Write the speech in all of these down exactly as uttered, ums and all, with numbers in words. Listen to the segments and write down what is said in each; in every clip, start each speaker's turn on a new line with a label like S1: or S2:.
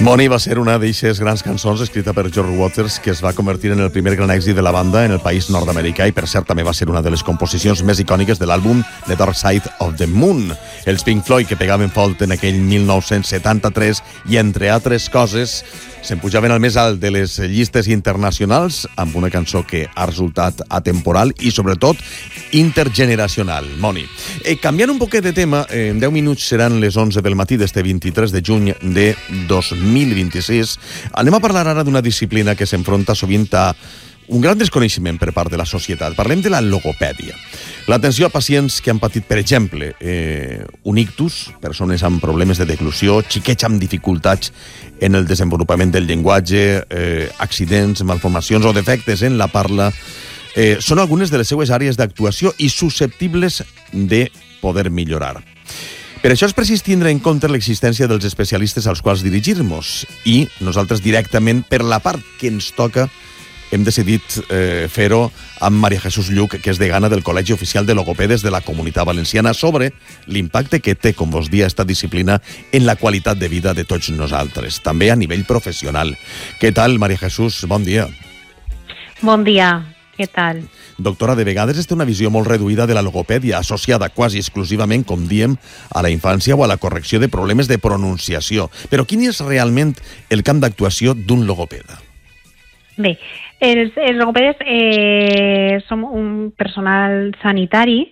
S1: Money va ser una d'eixes grans cançons escrita per George Waters que es va convertir en el primer gran èxit de la banda en el país nord-americà i, per cert, també va ser una de les composicions més icòniques de l'àlbum The Dark Side of the Moon. Els Pink Floyd, que pegaven fort en aquell mil nou-cents setanta-tres i, entre altres coses, se'n pujaven al més alt de les llistes internacionals amb una cançó que ha resultat atemporal i, sobretot, intergeneracional. Money. Eh, canviant un poquet de tema, en deu minuts seran les onze del matí d'este vint-i-tres de juny de dos mil vint-i-sis. Anem a parlar ara d'una disciplina que s'enfronta sovint a un gran desconeixement per part de la societat. Parlem de la logopèdia. L'atenció a pacients que han patit, per exemple, eh, un ictus, persones amb problemes de deglució, xiquets amb dificultats en el desenvolupament del llenguatge, eh, accidents, malformacions o defectes en la parla, eh, són algunes de les seues àrees d'actuació i susceptibles de poder millorar. Per això és precís tindre en compte l'existència dels especialistes als quals dirigir-nos i nosaltres directament, per la part que ens toca, hem decidit eh, fer-ho amb Maria Jesús Lluc, que és degana del Col·legi Oficial de Logopedes de la Comunitat Valenciana, sobre l'impacte que té, com vos dia, esta disciplina en la qualitat de vida de tots nosaltres, també a nivell professional. Què tal, Maria Jesús? Bon dia.
S2: Bon dia. Què tal?
S1: Doctora, de vegades es té una visió molt reduïda de la logopèdia, associada quasi exclusivament, com diem, a la infància o a la correcció de problemes de pronunciació. Però quin és realment el camp d'actuació d'un logopeda?
S2: Bé, els, els logopedes eh, som un personal sanitari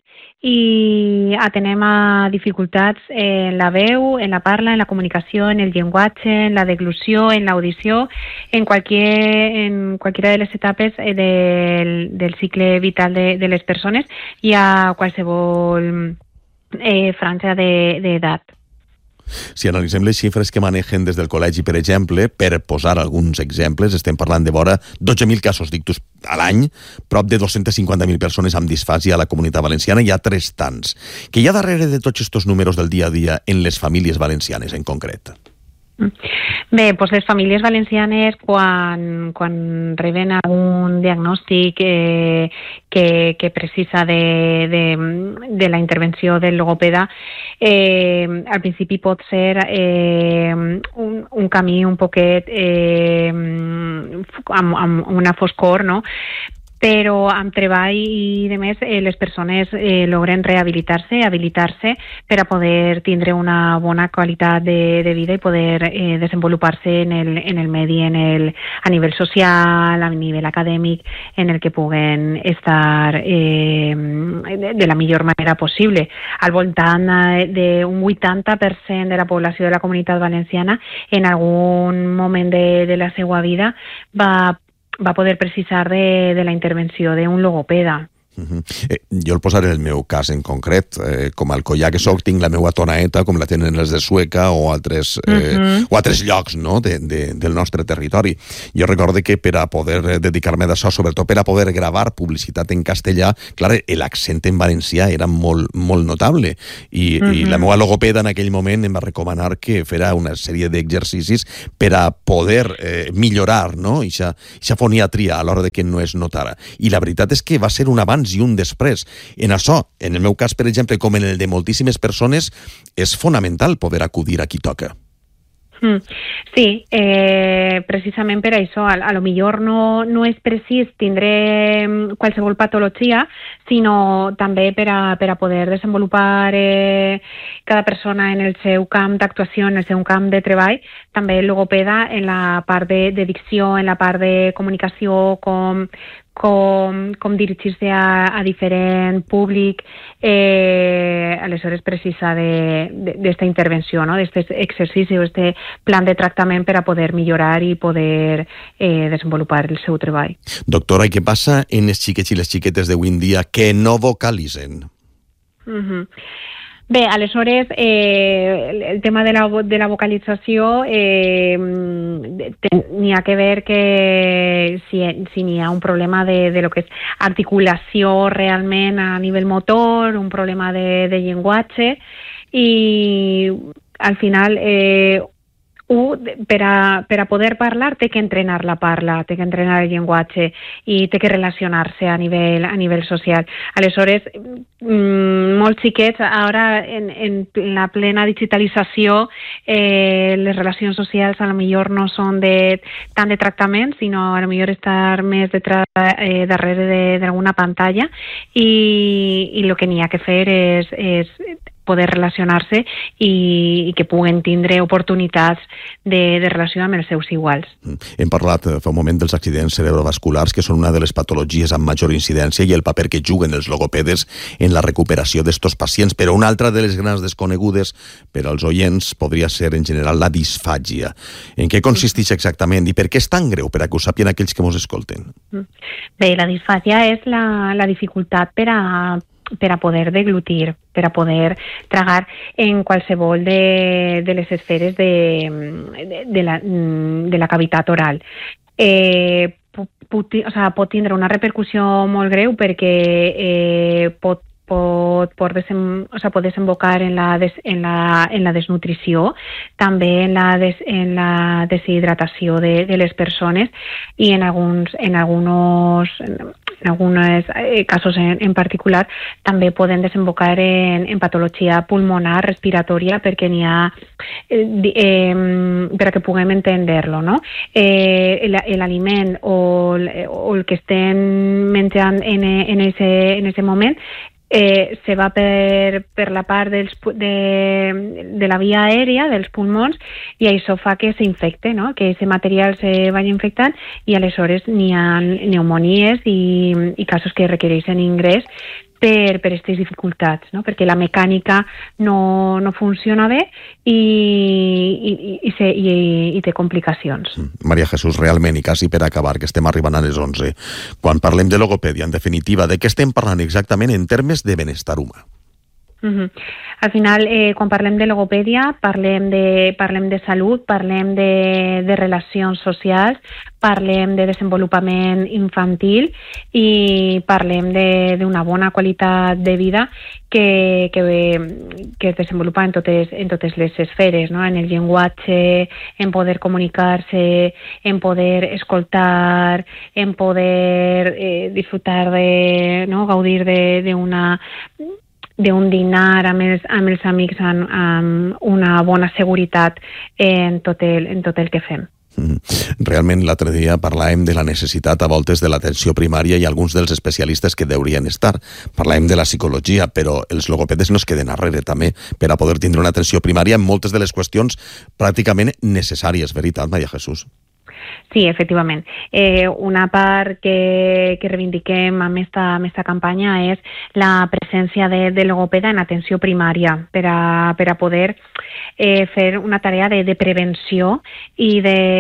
S2: i atenem a dificultats en la veu, en la parla, en la comunicació, en el llenguatge, en la deglució, en l'audició, en, qualquier, en qualquiera de les etapes del, del cicle vital de, de les persones i a qualsevol eh, franja d'edat.
S1: Si analitzem les xifres que manegen des del col·legi, per exemple, per posar alguns exemples, estem parlant de vora dotze mil casos d'ictus a l'any, prop de dos-cents cinquanta mil persones amb disfàsia a la Comunitat Valenciana, hi ha tres tants. Què hi ha darrere de tots aquests números del dia a dia en les famílies valencianes en concret?
S2: Bé, doncs les famílies valencianes quan, quan reben algun diagnòstic eh, que, que precisa de, de, de la intervenció del logopeda, eh, al principi pot ser eh, un, un camí un poquet eh, amb, amb una foscor, no? Però amb treball i de més eh, les persones eh, logren rehabilitar-se, habilitar-se per a poder tindre una bona qualitat de, de vida i poder eh, desenvolupar-se en el, en el medi, en el, a nivell social, a nivell acadèmic, en el que puguen estar eh, de, de la millor manera possible. Al voltant d'un vuitanta per cent de la població de la Comunitat Valenciana en algun moment de, de la seva vida va va poder precisar de, de la intervenció d'un logopeda.
S1: Uh-huh. eh, jo el posaré en el meu cas en concret, eh, com a Alcoià que soc, tinc la meva tonaeta com la tenen els de Sueca o altres, eh, uh-huh. o altres llocs, no? de, de, del nostre territori. Jo recordo que per a poder dedicar-me d'això, sobretot per a poder gravar publicitat en castellà, clar, l'accent en valencià era molt, molt notable i, uh-huh. i la meva logopeda en aquell moment em va recomanar que fera una sèrie d'exercicis per a poder eh, millorar, no? Ixa, ixa foniatria a l'hora de que no es notara. I la veritat és que va ser un abans i un després. En això, en el meu cas, per exemple, com en el de moltíssimes persones, és fonamental poder acudir a qui toca.
S2: Sí, eh, precisament per això, a, a lo millor no, no és precís tindre qualsevol patologia, sinó també per a, per a poder desenvolupar eh, cada persona en el seu camp d'actuació, en el seu camp de treball, també el logopeda en la part de, de dicció, en la part de comunicació, com com, com dirigir-se a, a diferent públic, eh, aleshores precisa d'esta intervenció, no? d'aquest exercici o d'aquest plan de tractament per a poder millorar i poder eh, desenvolupar el seu treball.
S1: Doctora, i què passa en els xiquets i les xiquetes d'avui en dia que no vocalitzen?
S2: Uh-huh. Bé, aleshores, eh, el tema de la, de la vocalització eh, n'hi ha que ver que si, si n'hi ha un problema de, de lo que és articulació realment a nivell motor, un problema de, de llenguatge i al final eh, per a, per a poder parlar té que entrenar la parla, té que entrenar el llenguatge i té que relacionar-se a nivell, a nivell social. Aleshores, molts xiquets, ara en, en la plena digitalització, eh, les relacions socials a lo millor no són de, tant de tractament, sinó a lo millor estar més detrás, eh, darrere d'alguna pantalla i, i el que n'hi ha que fer és, és poder relacionar-se i, i que puguen tindre oportunitats de, de relació amb els seus iguals.
S1: Hem parlat fa un moment dels accidents cerebrovasculars, que són una de les patologies amb major incidència i el paper que juguen els logopedes en la recuperació d'estos pacients, però una altra de les grans desconegudes per als oients podria ser en general la disfàgia. En què consisteix exactament i per què és tan greu, per a que ho sàpien aquells que ens escolten?
S2: Bé, la disfàgia és la, la dificultat per a per a poder deglutir, per a poder tragar en qualsevol de, de les esferes de, de, de, la, de la cavitat oral. Eh, pot, o sea, pot tindre una repercussió molt greu perquè eh, pot pot, pot, desem, o sea, pot desembocar en la, des, en, la, en la desnutrició, també en la, des, en la deshidratació de, de les persones i en alguns, en algunos, en algunos casos en, en particular també poden desembocar en, en patologia pulmonar respiratòria perquè n'hi ha, eh, eh, per a que puguem entendre-lo, no? Eh, l'aliment o, o el que estem menjant en, en, ese, en ese moment Eh, se va per, per la part dels, de, de la via aèria, dels pulmons, i això fa que s'infecte, no? Que aquest material se vagi infectant i aleshores n'hi ha pneumonies i, i casos que requereixen ingrés per, per aquestes dificultats, no? Perquè la mecànica no, no funciona bé i, i, i, se, i, i té complicacions.
S1: Maria Jesús, realment, i quasi per acabar, que estem arribant a les onze, quan parlem de logopèdia, en definitiva, de què estem parlant exactament en termes de benestar humà?
S2: Uh-huh. Al final, eh, quan parlem de logopèdia, parlem de, parlem de salut, parlem de, de relacions socials, parlem de desenvolupament infantil i parlem d'una bona qualitat de vida que, que, que es desenvolupa en totes, en totes les esferes, no? En el llenguatge, en poder comunicar-se, en poder escoltar, en poder eh, disfrutar de, no? Gaudir d'una d'un dinar amb els, amb els amics amb, amb una bona seguretat en tot el, en tot el que fem.
S1: Realment, l'altre dia parlàvem de la necessitat a voltes de l'atenció primària i alguns dels especialistes que deurien estar. Parlàvem de la psicologia, però els logopedes no es queden arrere també per a poder tindre una atenció primària en moltes de les qüestions pràcticament necessàries, veritat, Maria Jesús?
S2: Sí, efectivament. Eh, una part que, que reivindiquem amb esta, amb esta campanya és la presència de, de logopeda en atenció primària per a, per a poder eh, fer una tarea de, de prevenció i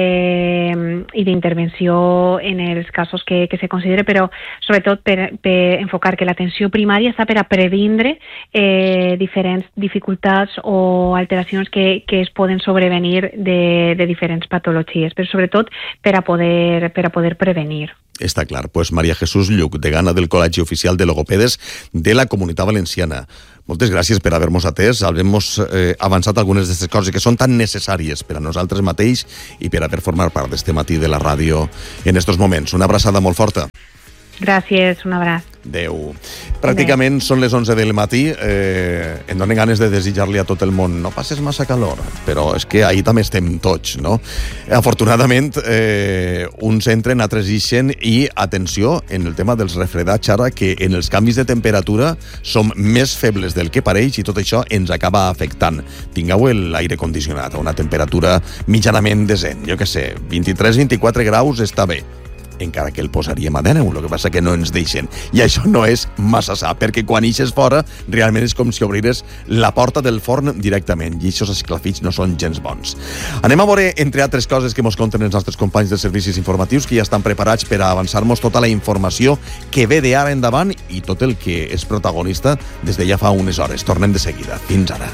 S2: d'intervenció en els casos que, que se considere, però sobretot per, per enfocar que l'atenció primària està per a previndre eh, diferents dificultats o alteracions que, que es poden sobrevenir de, de diferents patologies, però sobretot per a poder, per a poder prevenir.
S1: Està clar. Pues Maria Jesús Lluc, degana del Col·legi Oficial de Logopedes de la Comunitat Valenciana. Moltes gràcies per haver-nos atès, haver-nos eh, avançat algunes d'aquestes coses que són tan necessàries per a nosaltres mateix i per haver format part d'este matí de la ràdio en estos moments. Una abraçada molt forta.
S2: Gràcies, un abraç.
S1: Adéu. Pràcticament Adéu. Són les onze del matí. Eh, em donen ganes de desitjar-li a tot el món no passes massa calor, però és que ahir també estem tots, no? Afortunadament, eh, uns entren, altres ixen i, atenció, en el tema dels refredats, ara, que en els canvis de temperatura som més febles del que pareix i tot això ens acaba afectant. Tingueu l'aire condicionat a una temperatura mitjanament decent, jo què sé, vint-i-tres vint-i-quatre graus està bé, encara que el posaríem a deu, el que passa que no ens deixen. I això no és massa sa, perquè quan ixes fora, realment és com si obrires la porta del forn directament, i aquests esclafits no són gens bons. Anem a veure, entre altres coses, que mos conten els nostres companys dels servicis informatius, que ja estan preparats per a avançar-nos tota la informació que ve d'ara endavant i tot el que és protagonista des de ja fa unes hores. Tornem de seguida. Fins ara.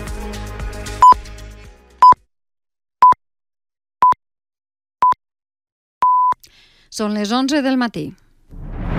S3: Són les onze del matí.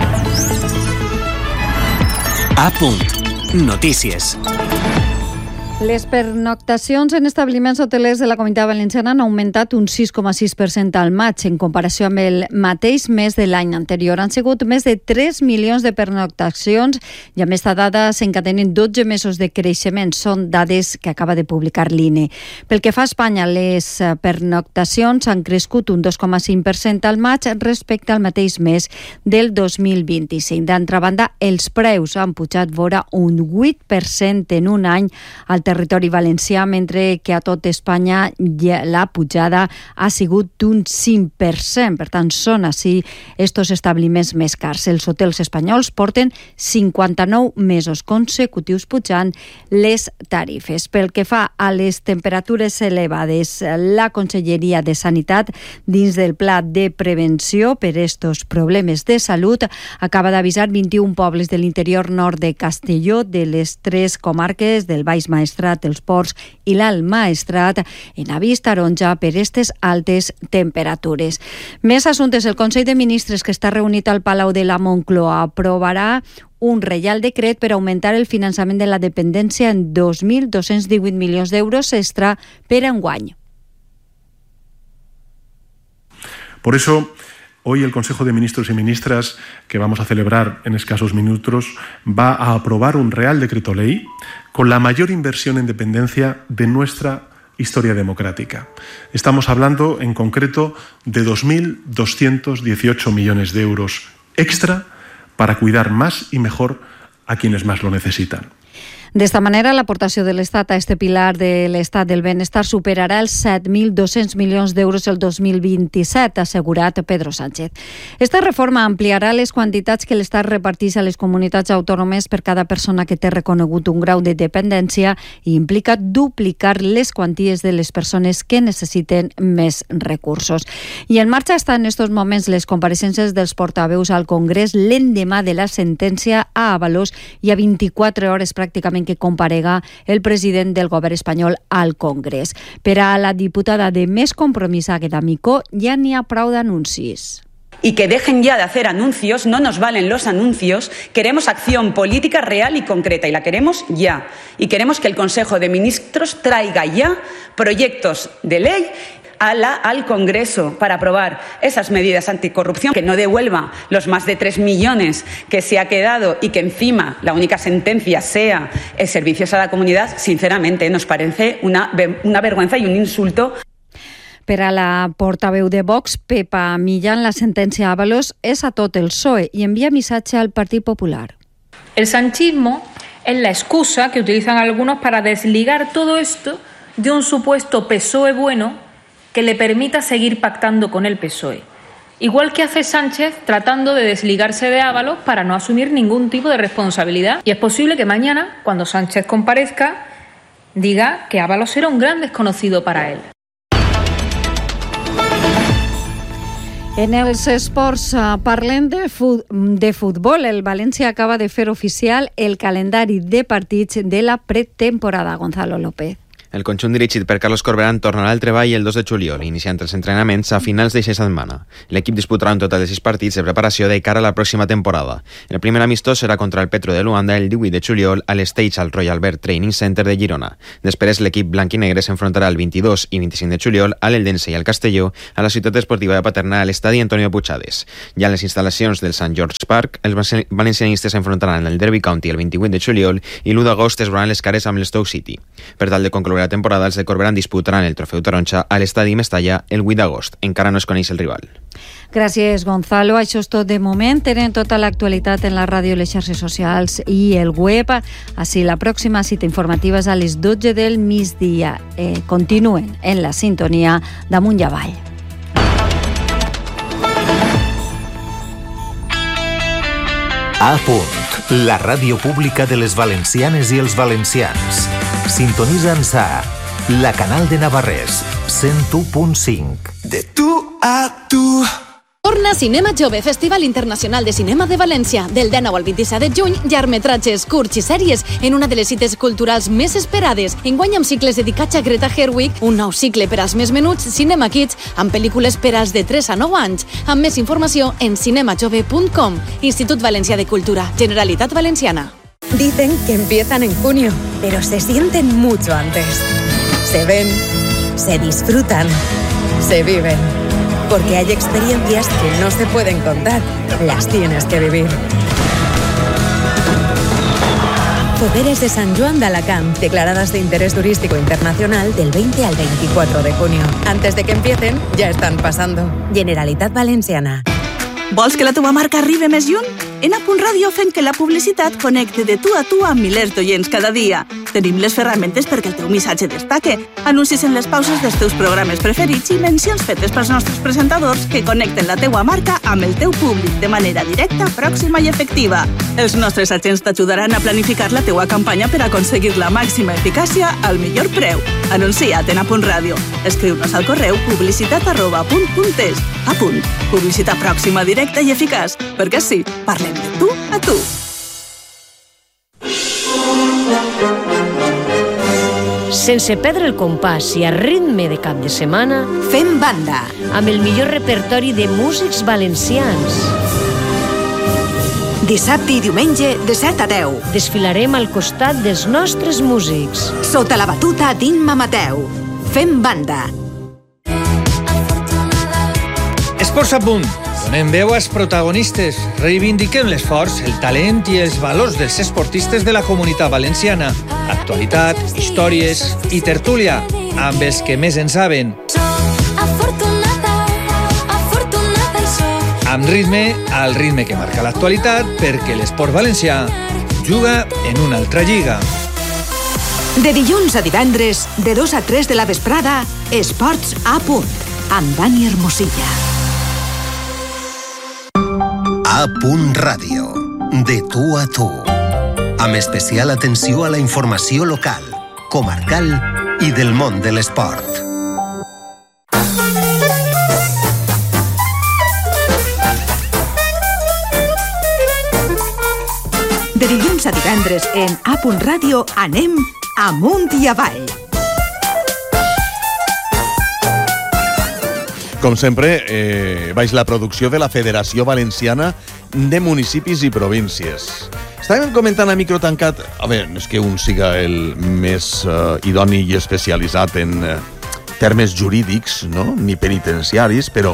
S4: A punt. Notícies.
S3: Les pernoctacions en establiments hotelers de la Comunitat Valenciana han augmentat un sis coma sis per cent al maig en comparació amb el mateix mes de l'any anterior. Han sigut més de tres milions de pernoctacions i amb aquesta dada s'encadenen dotze mesos de creixement. Són dades que acaba de publicar l'I N E. Pel que fa a Espanya, les pernoctacions han crescut un dos coma cinc per cent al maig respecte al mateix mes del dos mil vint-i-cinc. D'altra banda, els preus han pujat vora un vuit per cent en un any al territori valencià, mentre que a tot Espanya la pujada ha sigut d'un cinc per cent. Per tant, són així estos establiments més cars. Els hotels espanyols porten cinquanta-nou mesos consecutius pujant les tarifes. Pel que fa a les temperatures elevades, la Conselleria de Sanitat, dins del pla de prevenció per estos problemes de salut, acaba d'avisar vint-i-un pobles de l'interior nord de Castelló, de les tres comarques del Baix Maestrat, els Ports i l'Alt Maestrat, en avís taronja per aquestes altes temperatures. Més assumptes. El Consell de Ministres, que està reunit al Palau de la Moncloa, aprovarà un reial decret per augmentar el finançament de la dependència en dos mil dos-cents divuit milions d'euros extra per enguany.
S4: Por eso, hoy el Consejo de Ministros y Ministras, que vamos a celebrar en escasos minutos, va a aprobar un Real Decreto Ley con la mayor inversión en dependencia de nuestra historia democrática. Estamos hablando, en concreto, de dos mil doscientos dieciocho millones de euros extra para cuidar más y mejor a quienes más lo necesitan.
S3: D'esta manera, l'aportació de l'Estat a este pilar de l'Estat del Benestar superarà els set mil dos-cents milions d'euros el dos mil vint-i-set, ha assegurat Pedro Sánchez. Esta reforma ampliarà les quantitats que l'Estat reparteix a les comunitats autònomes per cada persona que té reconegut un grau de dependència i implica duplicar les quanties de les persones que necessiten més recursos. I en marxa estan en estos moments les compareixences dels portaveus al Congrés l'endemà de la sentència a Avalos i a vint-i-quatre hores pràcticament que comparega el president del govern espanyol al Congrés. Per a la diputada de Més Compromís, Àgueda Micó, ja n'hi ha prou d'anuncis.
S5: Y que dejen ya de hacer anuncios, no nos valen los anuncios, queremos acción política real y concreta y la queremos ya. Y queremos que el Consejo de Ministros traiga ya proyectos de ley A la, al Congreso para aprobar esas medidas anticorrupción, que no devuelva los más de tres millones que se ha quedado y que encima la única sentencia sea eh, servicios a la comunidad. Sinceramente nos parece una, una vergüenza y un insulto.
S3: Per a la portaveu de Vox, Pepa Millán, la sentència a Avalos és a tot el P S O E y envía mensaje al Partido Popular.
S6: El sanchismo es la excusa que utilizan algunos para desligar todo esto de un supuesto P S O E bueno que le permita seguir pactando con el P S O E. Igual que hace Sánchez tratando de desligarse de Ábalos para no asumir ningún tipo de responsabilidad. Y es posible que mañana, cuando Sánchez comparezca, diga que Ábalos era un gran desconocido para él.
S3: En els esports parlem de, fut de futbol. El València acaba de fer oficial el calendari de partits de la pretemporada. Gonzalo López.
S7: El conjunt dirigit per Carlos Corberán tornarà al treball el dos de juliol, iniciant els entrenaments a finals d'aquesta setmana. L'equip disputarà un total de sis partits de preparació de cara a la pròxima temporada. El primer amistós serà contra el Petro de Luanda el divuit de juliol a l'Stage al Royal Albert Training Center de Girona. Després, l'equip blanc i negre s'enfrontarà el vint-i-dos i vint-i-cinc de juliol a l'Eldense i al Castelló a la ciutat esportiva de Paterna a l'estadi Antonio Puigades. Ja en les instal·lacions del Sant George Park, els valencianistes s'enfrontaran el Derby County el vint-i-vuit de juliol i l'u d'agost es veuran les cares amb l'Stoke City. Per tal de concloure la temporada, els de Corberán disputaran el trofeu taronja a l'estadi Mestalla el vuit d'agost. Encara no es coneix el rival.
S3: Gràcies, Gonzalo. Això és tot de moment. Tenen tota l'actualitat en la ràdio, les xarxes socials i el web. Així, la pròxima cita informativa és a les dotze del migdia. Eh, continuen en la sintonia d'Amunt i Avall.
S8: A punt, la ràdio pública de les valencianes i els valencians. Sintonitza'ns a la Canal de Navarrés, cent u punt cinc.
S9: De tu a tu.
S10: Torna Cinema Jove, Festival Internacional de Cinema de València. Del dinou al vint-i-set de juny, llargmetratges, curts i sèries en una de les cites culturals més esperades. Enguany amb cicles dedicats a Greta Gerwig, un nou cicle per als més menuts, Cinema Kids, amb pel·lícules per als de tres a nou anys. Amb més informació en cinemajove punt com. Institut Valencià de Cultura, Generalitat Valenciana.
S11: Dicen que empiezan en junio, pero se sienten mucho antes. Se ven, se disfrutan, se viven. Porque hay experiencias que no se pueden contar, las tienes que vivir. Poderes de San Joan de Alacant, declaradas de interés turístico internacional del veinte al veinticuatro de junio. Antes de que empiecen, ya están pasando. Generalitat Valenciana.
S12: Vols que la teva marca arribi més lluny? En A Punt Ràdio fem que la publicitat connecte de tu a tu amb milers d'oients cada dia. Tenim les ferramentes perquè el teu missatge destaque, anuncis en les pauses dels teus programes preferits i mencions fetes pels nostres presentadors que connecten la teua marca amb el teu públic de manera directa, pròxima i efectiva. Els nostres agents t'ajudaran a planificar la teua campanya per aconseguir la màxima eficàcia al millor preu. Anuncia't en A Punt Ràdio. Escriu-nos al correu publicitat arroba apunt punt es. A Punt. Publicitat pròxima, directa i eficaç. Perquè sí, parlem de tu a tu.
S13: Sense perdre el compàs i a ritme de cap de setmana,
S11: fem banda
S13: amb el millor repertori de músics valencians.
S11: Dissabte i diumenge de set a deu.
S13: Desfilarem al costat dels nostres músics.
S11: Sota la batuta d'Imma Mateu. Fem banda.
S14: Esports a punt. Donem veu als protagonistes. Reivindiquem l'esforç, el talent i els valors dels esportistes de la Comunitat Valenciana. Actualitat, històries i tertúlia amb els que més en saben. Amb ritme, al ritme que marca l'actualitat, perquè l'esport valencià juga en una altra lliga.
S11: De dilluns a divendres, de dos a tres de la vesprada, Esports a Punt, amb Dani Hermosilla.
S8: A Punt Ràdio, de tu a tu. Amb especial atenció a la informació local, comarcal i del món de l'esport.
S11: De dilluns a divendres en A Punt Ràdio anem amunt i avall.
S1: Com sempre, eh, baix la producció de la Federació Valenciana de Municipis i Províncies. Estàvem comentant a micro tancat, a veure, no és que un siga el més uh, idoni i especialitzat en uh, termes jurídics, no?, ni penitenciaris, però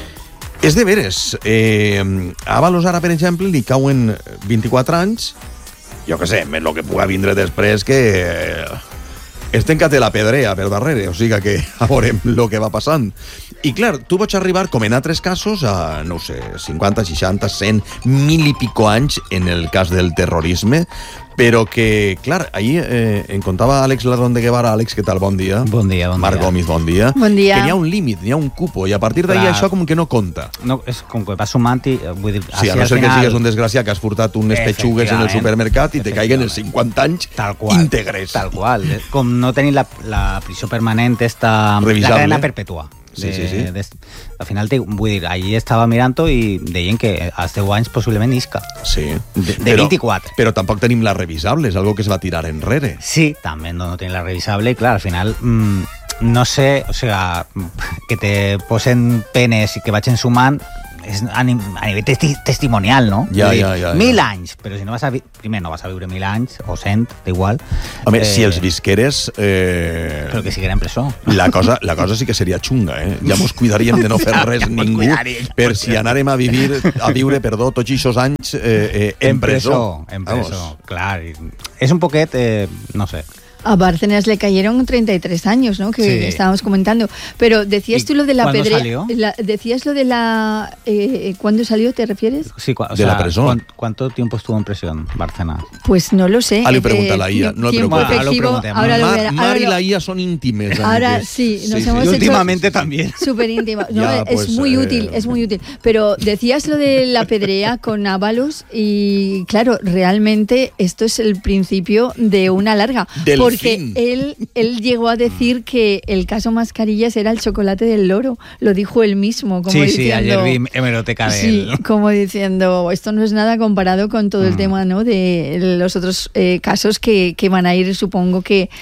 S1: és de veres. Eh, a Avalos ara, per exemple, li cauen vint-i-quatre anys, jo què sé, més el que pugui vindre després que eh, es tencate la pedrea per darrere, o sigui que a veurem el que va passant. I clar, tu pots arribar, com en altres casos, a, no sé, cinquanta, seixanta, cent, mil i pico anys en el cas del terrorisme, però que, clar, ahir eh, em contava Àlex Ladrón de Guevara. Àlex, què tal? Bon dia.
S15: Bon dia, bon
S1: Marc
S15: dia.
S1: Gomis, bon dia.
S3: Bon dia.
S1: Que n'hi ha un límit, n'hi ha un cupo, i a partir d'ahir això com que no compta.
S15: No, és com que va sumant i... Vull dir,
S1: Sí, a no ser que sigues un desgraciat que has furtat unes petxugues en el supermercat i te caiguen els cinquanta anys íntegres.
S15: Tal qual. Com no tenir la, la prisió permanent, esta,
S1: Revisable.
S15: la cadena perpetua.
S1: Sí,
S15: de,
S1: sí, sí.
S15: De, al final, te, vull dir, ahir estava mirant-ho i deien que als deu anys possiblement isca.
S1: Sí.
S15: De, de
S1: però,
S15: vint-i-quatre.
S1: Però tampoc tenim la revisable, és algo que es va tirar enrere.
S15: Sí, també no, no tenim la revisable i, clar, al final... Mmm, no sé, o sea, que te posen penes i que vagin sumant és a, a nivell testi testimonial, no?
S1: Ja,
S15: dir,
S1: ja, ja, ja.
S15: Mil anys, però si no vas a... Primer, no vas a viure mil anys, o cent, d'igual.
S1: Home,
S15: eh,
S1: si els visqueres... Eh...
S15: Però que siguin en presó.
S1: La cosa, la cosa sí que seria xunga, eh? Ja mos cuidaríem de no fer res ja ningú per si anàrem a vivir, a viure, perdó, tots aquests anys eh, eh, en,
S15: en presó.
S1: presó.
S15: En presó, Vamos. Clar. És un poquet, eh, no sé...
S3: A Bárcenas le cayeron treinta y tres años, ¿no? Que
S15: sí.
S3: estábamos comentando. Pero decías tú lo de la
S15: ¿Cuándo
S3: pedrea.
S15: salió?
S3: La, decías lo de la. Eh, ¿Cuándo salió? ¿Te refieres?
S15: Sí, o
S1: de
S15: sea,
S1: la prisión.
S15: ¿cuánto, ¿Cuánto tiempo estuvo en prisión Bárcenas?
S3: Pues no lo sé.
S1: Ah, le pregunta a la I A. No le
S3: tiempo
S1: pregunta.
S3: efectivo.
S15: Bueno,
S3: ahora lo
S1: Mar,
S3: verá,
S1: Mar
S3: ahora
S1: y
S3: lo,
S1: la I A son íntimes.
S3: Ahora
S1: que...
S3: sí, nos
S1: sí,
S3: hemos
S1: sí.
S3: hecho
S15: últimamente también.
S3: Súper íntima. No,
S1: ya,
S3: es
S1: pues,
S3: muy
S1: eh...
S3: útil, es muy útil. Pero decías lo de la pedrea con Ábalos y claro, realmente esto es el principio de una larga.
S1: Del
S3: porque
S1: fin.
S3: él, él llegó a decir que el caso Mascarillas era el chocolate del loro. Lo dijo él mismo. Como
S15: sí,
S3: diciendo,
S15: sí, ayer vi hemeroteca de
S3: sí,
S15: él.
S3: como diciendo, esto no es nada comparado con todo el
S15: Mm.
S3: tema, ¿no? De los otros eh, casos que, que van a ir, supongo que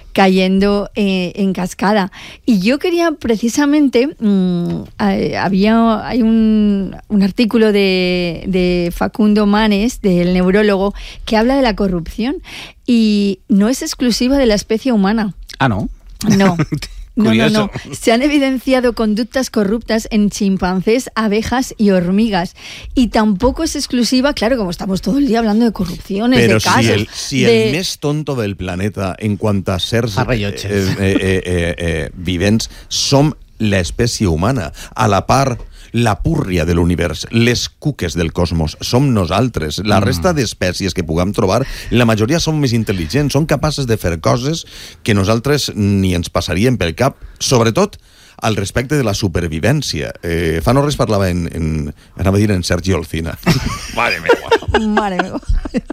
S16: cayendo eh, en cascada. Y yo quería precisamente, mmm, había hay un, un artículo de, de Facundo Manes, del neurólogo, que habla de la corrupción y no es exclusiva de la especie humana.
S15: Ah, ¿no?
S16: No. No, no, no. Se han evidenciado conductas corruptas en chimpancés, abejas y hormigas. Y tampoco es exclusiva, claro, como estamos todo el día hablando de corrupciones,
S1: Pero
S16: de casos...
S1: Pero si, el, si
S16: de...
S1: el més tonto del planeta en quant a sers eh, eh, eh, eh, eh, vivents som l'espècie humana, a la part la púrria de l'univers, les cuques del cosmos, som nosaltres. La resta d'espècies que puguem trobar, la majoria són més intel·ligents, són capaces de fer coses que nosaltres ni ens passarien pel cap, sobretot al respecte de la supervivència. Eh, fa no res parlava en, en, anava a dir en Sergi Olcina. Mare meva.
S16: Mare meva.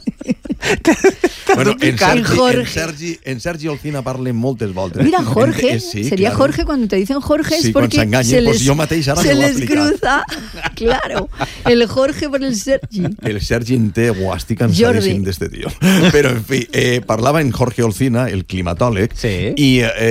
S1: Bueno, en Sergi, en, Sergi, en Sergi Olcina parla moltes voltes.
S16: Mira, Jorge,
S1: en, sí,
S16: sería
S1: claro.
S16: Jorge cuando te dicen Jorge
S1: sí,
S16: es porque se les,
S1: pues mateix,
S16: se les cruza, claro, el Jorge por el Sergi.
S1: El Sergi en té, uah, estic cansadíssim d'este tio. Però, en fi, eh, parlava en Jorge Olcina, el climatòleg, sí. i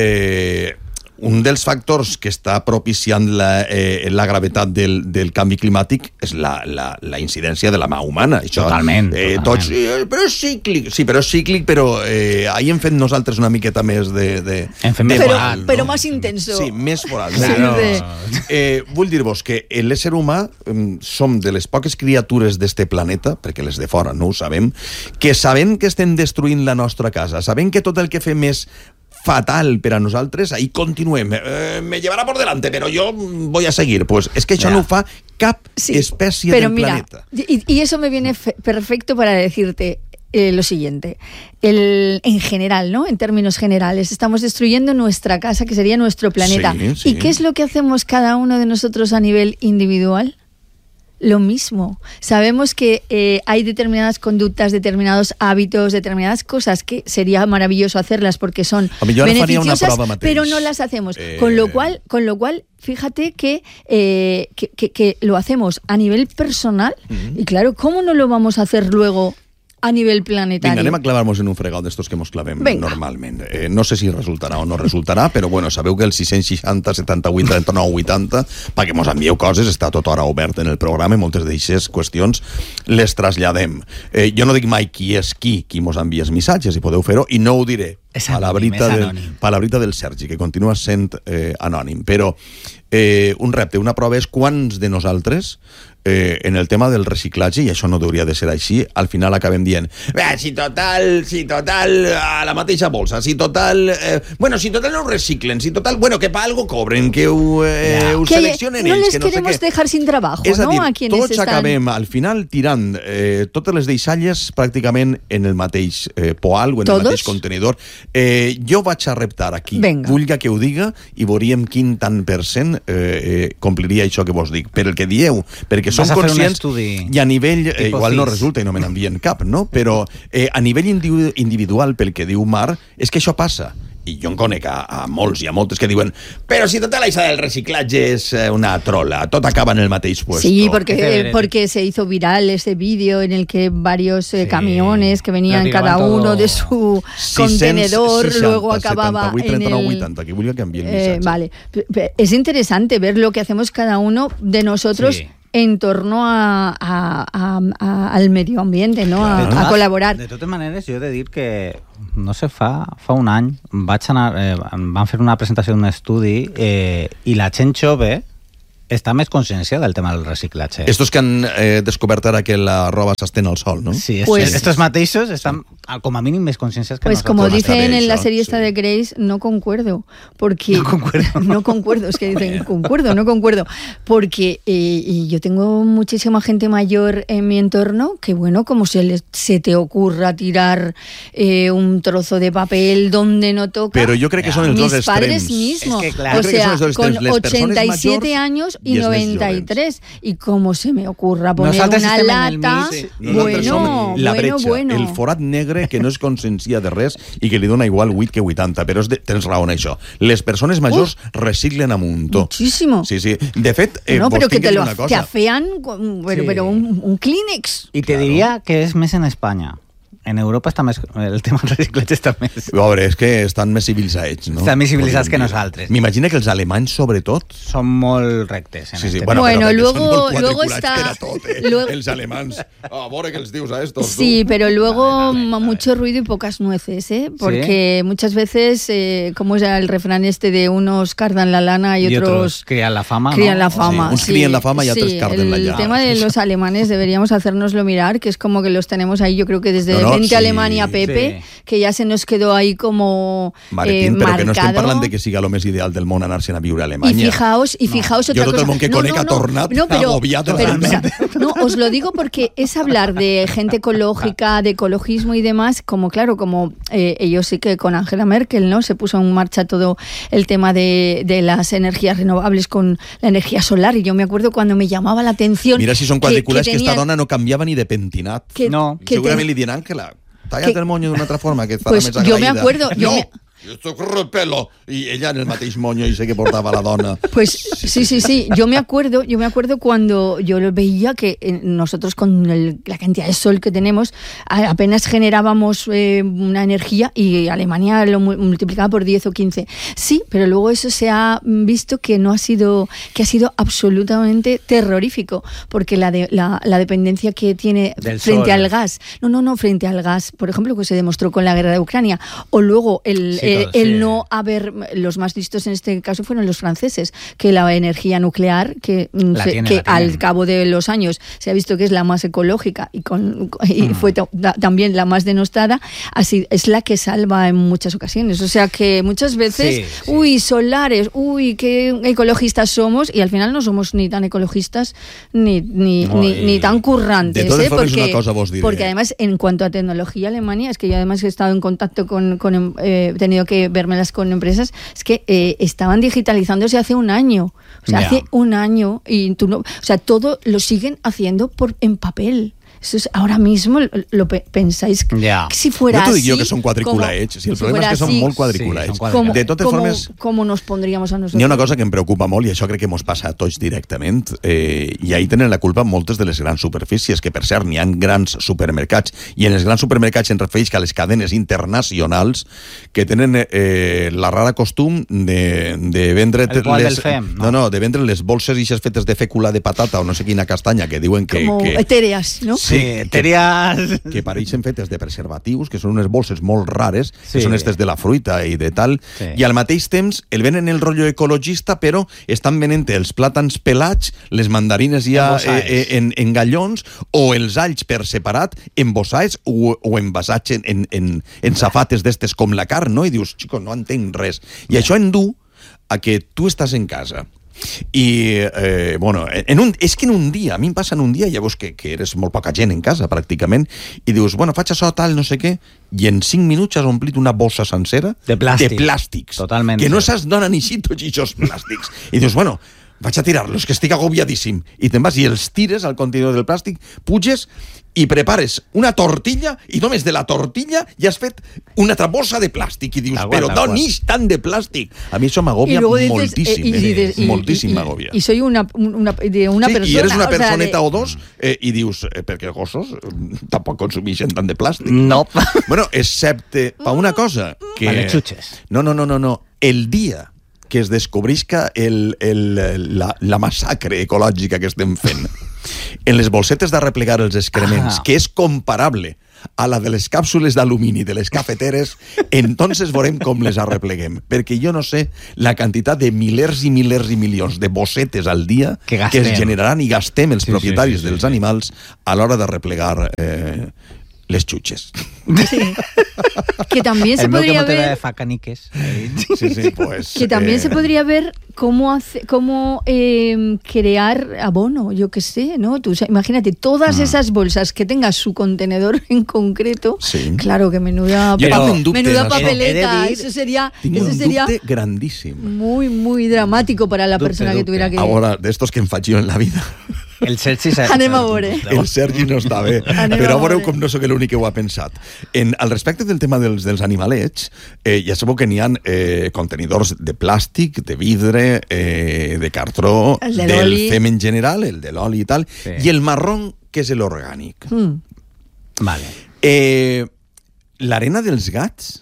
S1: eh, un dels factors que està propiciant la, eh, la gravetat del, del canvi climàtic és la, la, la incidència de la mà humana. Això,
S15: totalment.
S1: Eh,
S15: totalment.
S1: Tots, eh, però és cíclic. Sí, però és cíclic, però eh, ahí hem fet nosaltres una miqueta més de... de,
S15: hem fet
S1: de
S16: però,
S1: foral, no?
S16: Però més intenso.
S1: Sí, més foral.
S16: Sí,
S1: no.
S16: sí.
S1: Eh, vull dir-vos que l'ésser humà eh, som de les poques criatures d'este planeta, perquè les de fora no ho sabem, que sabent que estem destruint la nostra casa, sabent que tot el que fem és fatal per a nosaltres, ahí continuem. Eh, me llevarà por delante, però jo voy a seguir. Pues es que això yeah. no ho fa cap sí, espècie del
S16: mira,
S1: planeta.
S16: Y, y eso me viene perfecto para decirte eh, lo siguiente. El, en general, ¿no? En términos generales, estamos destruyendo nuestra casa, que sería nuestro planeta.
S1: Sí, sí.
S16: ¿Y qué es lo que hacemos cada uno de nosotros a nivel individual? Lo mismo. Sabemos que eh, hay determinadas conductas, determinados hábitos, determinadas cosas que sería maravilloso hacerlas porque son beneficiosas, pero no las hacemos. Eh... Con lo cual, con lo cual, fíjate que, eh, que, que, que lo hacemos a nivel personal uh-huh. y claro, ¿cómo no lo vamos a hacer luego a nivell planetari?
S1: Vinga, anem a clavar-nos en un fregat d'estos que mos clavem Venga. normalment. Eh, no sé si resultarà o no resultarà, però bueno, sabeu que el sis seixanta, setanta-vuit, trenta-nou, vuitanta, perquè mos envieu coses, està tot hora obert en el programa, i moltes d'aixes qüestions les traslladem. Eh, jo no dic mai qui és qui, qui mos envia els missatges, i podeu fer-ho, i no ho diré.
S15: És anònim,
S1: palabrita,
S15: és
S1: del, palabrita del Sergi, que continua sent eh, anònim. Però eh, un repte, una prova és quants de nosaltres Eh, en el tema del reciclatge, i això no hauria de ser així, al final acabem dient si total, si total a la mateixa bolsa, si total eh, bueno, si total no ho reciclen, si total, bueno, que pa algo cobren, que ho, eh, yeah. ho seleccionen
S16: que
S1: ells,
S16: no les
S1: que no
S16: queremos
S1: sé què.
S16: dejar sin trabajo,
S1: és a dir,
S16: ¿no? A quienes
S1: tots
S16: están...
S1: acabem al final tirant eh, totes les deixalles pràcticament en el mateix eh, poal o en
S16: ¿Todos?
S1: el mateix contenidor. Eh, jo vaig a reptar aquí,
S16: Venga.
S1: vulga que ho diga, i veuríem quin tant per cent eh, eh, compliria això que vos dic, per el que dieu, perquè som conscients i a nivell, eh, igual no resulta i no me n'envien cap, no? Però eh, a nivell individu individual, pel que diu Mar, és que això passa. I jo en conec a, a molts i a moltes que diuen però si total això del reciclatge és una trola, tot acaba en el mateix puesto.
S16: Sí, porque, eh, porque se hizo viral ese vídeo en el que varios eh, sí. camiones que venían cada uno todo... de su contenedor, sesenta, luego acababa
S1: setanta-vuit,
S16: en
S1: trenta-nou,
S16: el...
S1: vuitanta, que volia que enviï el missatge.
S16: Eh, vale. Es interesante ver lo que hacemos cada uno de nosotros sí. en torno a, a, a, a, al medio ambiente, no? Claro. A, a colaborar.
S15: De totes maneres, jo he de dir que, no sé, fa, fa un any vaig anar, eh, van fer una presentació d'un estudi eh, i la gent jove està més conscienciada del tema del reciclatge.
S1: Estos que han eh, descobert ara que la roba s'estén al sol, ¿no?
S15: Sí, es,
S16: pues,
S15: estos mateixos estan sí. com a mínim més conscienciats que
S16: pues
S15: nosotros.
S16: Pues como dicen en
S1: eso,
S16: la serie
S1: sí.
S16: esta de Grace, no concuerdo. Porque,
S15: no concuerdo.
S16: No concuerdo, es que dicen concuerdo, no concuerdo. Porque eh, y yo tengo muchísima gente mayor en mi entorno que, bueno, como se, les, se te ocurra tirar eh, un trozo de papel donde no toca.
S1: Pero yo creo que son els dos extrems.
S16: Mis padres mismos.
S15: Es que, claro,
S16: o sea, con
S1: les
S16: ochenta y siete años y noventa y tres. Y como se me ocurra poner Nosaltres una lata,
S1: sí.
S16: bueno,
S1: la
S16: bueno,
S1: bretxa,
S16: bueno.
S1: el forat negre que no es consciencia de res i que li dona igual vuit que vuitanta, però és de, tens raó en això. Les persones majors uh, reciclen a muntó.
S16: Muchísimo.
S1: Sí, sí. De fet, eh,
S16: no, pero que te lo
S1: una cosa.
S16: te afean, pero, sí. pero un, un Kleenex.
S15: Y te claro. diría que es més en España. en Europa està més, el tema del reciclatge està més...
S1: A veure, és que estan més civilitzats, no?
S15: Estan més civilitzats que nosaltres.
S1: M'imagina que els alemanys, sobretot...
S15: Són molt rectes. En
S1: sí, sí,
S15: este
S1: bueno,
S16: bueno
S1: pero
S16: luego,
S1: son molt
S16: luego
S1: quadriculats
S16: está...
S1: per a tot, eh?
S16: luego...
S1: Els alemans. A veure què els dius a estos.
S16: Sí,
S1: tú.
S16: pero luego dale, dale, dale. mucho ruido y pocas nueces, ¿eh? Porque ¿sí? muchas veces, eh, como es el refrán este de unos cardan la lana y,
S15: y
S16: otros...
S15: otros crían la fama,
S16: Crían
S15: ¿no?
S16: la fama,
S1: sí. Uns
S16: sí.
S1: crían la fama y otros
S16: sí,
S1: cardan la llana.
S16: El tema de los alemanes deberíamos hacérnoslo mirar, que es como que los tenemos ahí, yo creo que desde
S1: no, no,
S16: Vente
S1: sí,
S16: Alemania Pepe, sí. que ya se nos quedó ahí como
S1: Maletín,
S16: eh,
S1: però
S16: marcado.
S1: que no estem parlant de que siga lo més ideal del món anar-se'n a viure a Alemanya.
S16: Y fijaos, y fijaos
S1: no.
S16: otra
S1: jo tot
S16: cosa.
S1: el món que
S16: no,
S1: conec
S16: no,
S1: ha tornat
S16: no, pero,
S1: agobiat
S16: pero,
S1: realment.
S16: No, os lo digo porque es hablar de gente ecológica, de ecologismo y demás, como claro, como eh, ellos sí que con Angela Merkel, ¿no? Se puso en marcha todo el tema de, de las energías renovables con la energía solar, y yo me acuerdo cuando me llamaba la atención...
S1: Mira si són quadriculats que, que,
S16: que,
S1: esta dona no canviava ni de pentinat.
S16: Que,
S15: no.
S16: Que
S1: segurament
S16: ten...
S1: li diran que la... Talla't el moño d'una altra forma, que estarà
S16: pues
S1: més agraïda.
S16: Yo me acuerdo... Yo
S1: no,
S16: me...
S1: esto corre el pelo. Y ella en el mateix moño y sé que portaba la dona.
S16: Pues sí, sí, sí, sí. Yo me acuerdo, yo me acuerdo cuando yo lo veía que nosotros con el, la cantidad de sol que tenemos apenas generábamos eh, una energía y Alemania lo multiplicaba por diez o quince. Sí, pero luego eso se ha visto que no ha sido, que ha sido absolutamente terrorífico, porque la, de, la, la dependencia que tiene
S15: Del
S16: frente
S15: sol.
S16: al gas, no, no, no, frente al gas, por ejemplo, que se demostró con la guerra de Ucrania, o luego el,
S15: Sí,
S16: eh, el
S15: sí.
S16: no haber, los más listos en este caso fueron los franceses, que la energía nuclear, que,
S15: La
S16: se,
S15: tienen,
S16: que
S15: la tienen.
S16: al cabo de los años se ha visto que es la más ecológica y, con, y
S15: Mm.
S16: fue ta, también la más denostada, así es la que salva en muchas ocasiones. O sea que muchas veces,
S15: Sí, sí.
S16: uy, solares, uy, qué ecologistas somos, y al final no somos ni tan ecologistas ni, ni,
S15: No,
S16: ni,
S15: y-
S16: ni tan currantes.
S1: De todas
S16: ¿eh?
S1: formas,
S16: porque,
S1: una cosa vos diré.
S16: porque además, en cuanto a tecnología, Alemania, es que yo además he estado en contacto con, con eh, he tenido que vérmelas con empresas, es que eh, estaban digitalizándose hace un año. O sea,
S15: Ya.
S16: hace un año y tú no, o sea, todo lo siguen haciendo por en papel. Eso es ahora mismo, lo, lo pe- pensáis que
S15: Ya.
S16: si fuera
S1: No t'ho dic
S16: así,
S1: jo que són quadriculats, si el
S16: si
S1: problema és
S16: fuera
S1: que són
S16: así,
S1: molt quadriculats.
S15: Sí, són
S16: ¿cómo,
S15: quadriculats.
S1: De totes
S16: cómo-
S1: formes,
S16: cómo nos pondríamos a nosotros?
S1: n'hi ha una cosa que em preocupa molt, i això crec que mos passa a tots directament, eh, i ahí tenen la culpa moltes de les grans superfícies, que per cert n'hi ha grans supermercats, i en els grans supermercats em refereix que a les cadenes internacionals que tenen eh, la rara costum de, de vendre...
S15: El poal
S1: les,
S15: del fem,
S1: no? no, no, de vendre les bolses ixes fetes de fècula de patata o no sé quina castanya, que diuen que...
S16: Como
S1: que
S16: etéreas, ¿no?
S15: Sí, etéreas...
S1: que pareixen fetes de preservatius, que són unes bolses molt rares,
S15: Sí.
S1: que són estes de la fruita i de tal,
S15: Sí.
S1: i al mateix temps el venen el rotllo ecologista, però estan venent els plàtans pelats, les mandarines ja
S15: Embossades.
S1: eh, eh, en, en gallons, o els alls per separat, embossats o, o envasats en, en, en, en safates d'estes com la carn, no? I dius, xico, no entenc res. I això en du a que tu estàs en casa i, eh, bueno, en un, és que en un dia, a mi em passa en un dia, llavors que, que eres molt poca gent en casa, pràcticament, i dius, bueno, faig això, tal, no sé què, i en cinc minuts has omplit una bossa sencera
S15: De plàstic.
S1: de plàstics.
S15: Totalment.
S1: Que no saps d'on han eixit tots aquests plàstics. I dius, bueno, vaig a tirar-los, que estic agobiadíssim. I te'n vas i els tires al contenidor del plàstic, puges i prepares una tortilla, i només de la tortilla ja has fet una altra bossa de plàstic. I dius,
S15: Tal qual,
S1: però
S15: tal
S1: d'on
S15: qual.
S1: ix tant de plàstic? A mi això m'agobia
S16: luego dices,
S1: moltíssim.
S16: eh, y
S1: eh?
S16: dices, y-
S1: moltíssim
S16: y- y-
S1: m'agobia.
S16: Y soy una, una, de una
S1: Sí,
S16: persona.
S1: i eres una
S16: o sea,
S1: personeta
S16: de-
S1: o dos eh, i dius, eh, perquè els gossos eh, tampoc consumeixen tant de plàstic.
S15: No.
S1: Bueno, excepte pa una cosa que...
S15: Pa les xutxes.
S1: No, no, no, no, no. El dia que es descobrisca el, el, la, la massacre ecològica que estem fent en les bolsetes de replegar els excrements,
S15: Ah.
S1: que és comparable a la de les càpsules d'alumini de les cafeteres, entonces veurem com les arrepleguem. Perquè jo no sé la quantitat de milers i milers i milions de bossetes al dia
S15: Que
S1: que,
S15: gastem.
S1: es generaran i gastem els
S15: Sí,
S1: propietaris
S15: sí, sí, sí,
S1: dels
S15: sí.
S1: animals a l'hora de replegar eh, les xutxes.
S16: Sí. Que también se
S15: El meu que
S16: podría
S15: no te
S16: ver.
S15: de fa caniques.
S1: Sí, sí, pues...
S16: Que también
S1: eh,
S16: se podría ver cómo hace, cómo eh, crear abono, yo qué sé, ¿no? Tú, o sea, imagínate todas
S1: Mm.
S16: esas bolsas que tenga su contenedor en concreto.
S1: Sí.
S16: Claro que menuda,
S1: Jo
S16: pa-
S1: tinc un dubte
S16: menuda
S1: en això.
S16: papeleta.
S15: He de dir-
S16: Eso sería,
S1: Tinc
S16: eso
S1: un
S16: sería
S1: dubte grandíssim.
S16: muy, muy dramático para la
S15: Dubte,
S16: persona que
S15: dubte.
S16: tuviera que.
S1: Ahora, d'estos que em faig jo en la vida.
S15: El Sergi... s'ha-
S16: Anem a veure.
S1: El Sergi no està bé,
S16: Anem
S1: però
S16: a
S1: veureu
S16: veure.
S1: com no sóc l'únic que ho ha pensat. En, al respecte del tema dels, dels animalets, eh, ja sabeu que n'hi ha eh, contenidors de plàstic, de vidre, eh, de cartró,
S16: El de
S1: del
S16: l'oli.
S1: fem en general, el de l'oli i tal,
S15: Sí.
S1: i el marrón, que és l'orgànic.
S16: Mm.
S15: Vale.
S1: Eh, l'arena dels gats...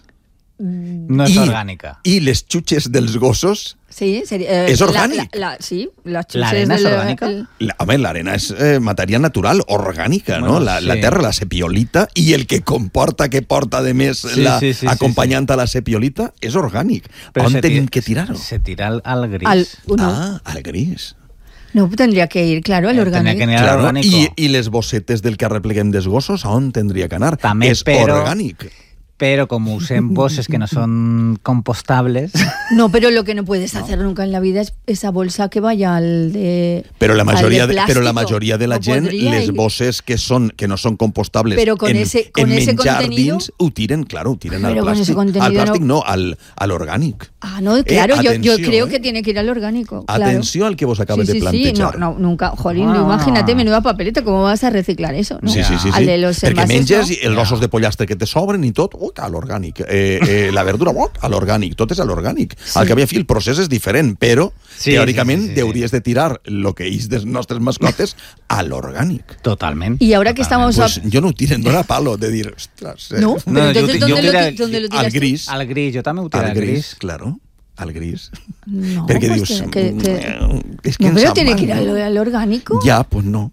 S15: No és
S1: I,
S15: orgànica.
S1: I les xutxes dels gossos...
S16: Sí, sería, eh,
S1: és orgànic.
S16: La, la, la, sí, las chuches
S15: L'arena és
S16: de la-
S15: orgànica?
S16: el-
S1: La, home, l'arena és eh, matèria natural, orgànica,
S15: Bueno,
S1: no? La,
S15: sí.
S1: la terra, la sepiolita, i el que comporta, que porta, de més,
S15: Sí,
S1: la,
S15: sí, sí,
S1: acompanyant a la sepiolita, és orgànic.
S15: Però
S1: On
S15: se
S1: tenim
S15: tira-
S1: que tirar-ho?
S15: Se tira al, al gris.
S16: Al, no,
S1: Ah, al gris.
S16: no, tendría que ir, claro, al
S15: Eh,
S16: orgánico.
S15: tendría que ir al
S1: Claro,
S15: orgánico.
S1: i, I les bossetes del que arrepleguem dels gossos, a on tendria que anar?
S15: També,
S1: és
S15: però-
S1: orgànic.
S15: Pero como usen bosses que no son compostables...
S16: No, pero lo que no puedes hacer nunca en la vida es esa bolsa que vaya al de
S1: Però la
S16: al
S1: majoria,
S16: de
S1: de, però la
S16: plástico.
S1: majoria de la
S16: No
S1: gent,
S16: podría
S1: les
S16: ir.
S1: bosses que, són, que no són compostables
S16: Però con
S1: en,
S16: ese- con
S1: en
S16: ese
S1: menjar
S16: contenido-
S1: dins, ho tiren, claro, ho tiren al
S16: Pero con ese
S1: plàstic.
S16: contenido
S1: Al plàstic
S16: no-
S1: no, al, a l'orgànic.
S16: Ah, no, claro, yo, yo
S1: atenció,
S16: creo
S1: eh.
S16: que tiene que ir al orgánico. Claro.
S1: Atenció al que vos acabes
S16: sí,
S1: de
S16: sí,
S1: plantejar.
S16: Sí, no, no, nunca. Jolín,
S15: Ah.
S16: imagínate, menuda papeleta, ¿cómo vas a reciclar eso? ¿no?
S1: Sí, sí, sí,
S16: Al
S1: sí.
S16: de los
S1: Perquè
S16: envases,
S1: menges
S16: ¿no?
S1: i els ossos de pollastre que te sobren i tot, uc, a l'orgànic. Eh, eh, la verdura, uc, a l'orgànic. Tot és a l'orgànic.
S16: Sí.
S1: Al cap i a fi, el procés és diferent, però
S15: Sí,
S1: teòricament
S15: sí, sí, sí, sí.
S1: hauries de tirar el que és dels nostres mascotes a l'orgànic.
S15: Totalment.
S16: Y ahora que estamos...
S1: Pues jo no ho tiren d'una palo, de dir, ostres... Eh,
S16: No, pero entonces,
S15: yo te- yo
S16: ¿dónde, lo,
S15: tira-
S16: ti- dónde lo tiras
S1: al
S16: tú?
S1: gris.
S15: Al gris, jo també ho tiro
S1: Al
S15: al
S1: gris,
S15: gris.
S1: claro. Al gris.
S16: No,
S1: Perquè
S16: pues
S1: dius...
S16: tiene que- que-
S1: "Mm, és que
S16: No,
S1: em
S16: pero
S1: sap
S16: tiene
S1: mal,
S16: que ir al,
S1: no?"
S16: al orgánico.
S1: Ja, pues no.